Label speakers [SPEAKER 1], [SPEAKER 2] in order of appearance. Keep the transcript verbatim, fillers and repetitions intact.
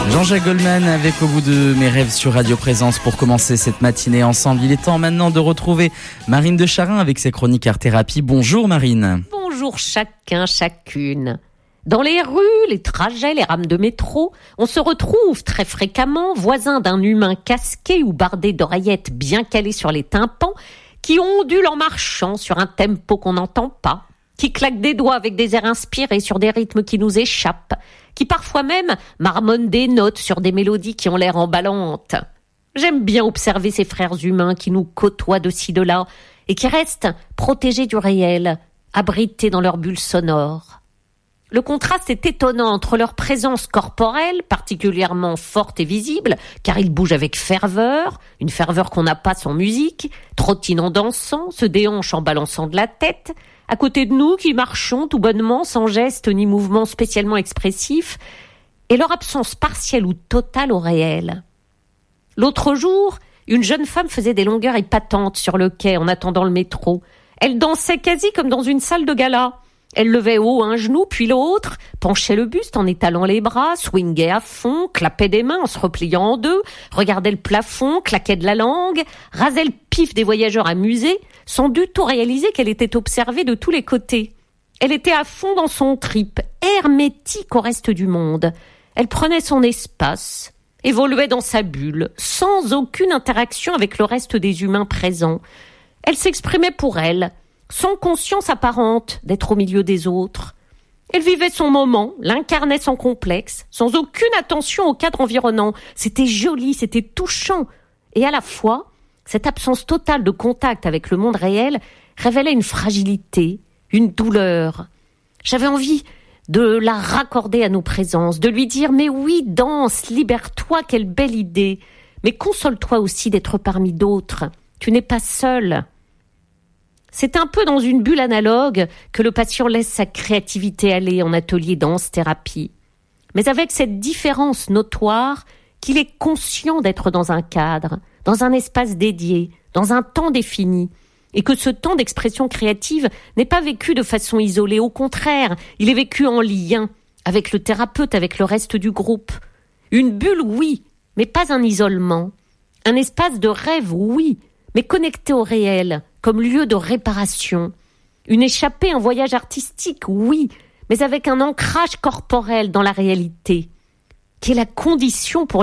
[SPEAKER 1] Jean-Jacques Goldman avec Au bout de mes rêves sur Radio Présence pour commencer cette matinée ensemble. Il est temps maintenant de retrouver Marine de Charin avec ses chroniques Art Thérapie. Bonjour Marine.
[SPEAKER 2] Bonjour chacun, chacune. Dans les rues, les trajets, les rames de métro, on se retrouve très fréquemment voisins d'un humain casqué ou bardé d'oreillettes bien calées sur les tympans qui ondule en marchant sur un tempo qu'on n'entend pas, qui claque des doigts avec des airs inspirés sur des rythmes qui nous échappent, qui parfois même marmonnent des notes sur des mélodies qui ont l'air emballantes. J'aime bien observer ces frères humains qui nous côtoient de ci de là et qui restent protégés du réel, abrités dans leur bulle sonore. Le contraste est étonnant entre leur présence corporelle, particulièrement forte et visible, car ils bougent avec ferveur, une ferveur qu'on n'a pas sans musique, trottinant dansant, se déhanchent en balançant de la tête, à côté de nous qui marchons tout bonnement, sans geste ni mouvement spécialement expressif, et leur absence partielle ou totale au réel. L'autre jour, une jeune femme faisait des longueurs épatantes sur le quai en attendant le métro. Elle dansait quasi comme dans une salle de gala. Elle levait haut un genou, puis l'autre, penchait le buste en étalant les bras, swingait à fond, clapait des mains en se repliant en deux, regardait le plafond, claquait de la langue, rasait le pif des voyageurs amusés, sans du tout réaliser qu'elle était observée de tous les côtés. Elle était à fond dans son trip, hermétique au reste du monde. Elle prenait son espace, évoluait dans sa bulle, sans aucune interaction avec le reste des humains présents. Elle s'exprimait pour elle, sans conscience apparente d'être au milieu des autres. Elle vivait son moment, l'incarnait sans complexe, sans aucune attention au cadre environnant. C'était joli, c'était touchant. Et à la fois, cette absence totale de contact avec le monde réel révélait une fragilité, une douleur. J'avais envie de la raccorder à nos présences, de lui dire « Mais oui, danse, libère-toi, quelle belle idée. Mais console-toi aussi d'être parmi d'autres. Tu n'es pas seul. » C'est un peu dans une bulle analogue que le patient laisse sa créativité aller en atelier danse-thérapie. Mais avec cette différence notoire qu'il est conscient d'être dans un cadre, dans un espace dédié, dans un temps défini, et que ce temps d'expression créative n'est pas vécu de façon isolée. Au contraire, il est vécu en lien avec le thérapeute, avec le reste du groupe. Une bulle, oui, mais pas un isolement. Un espace de rêve, oui, mais connecté au réel, comme lieu de réparation. Une échappée, un voyage artistique, oui, mais avec un ancrage corporel dans la réalité, qui est la condition pour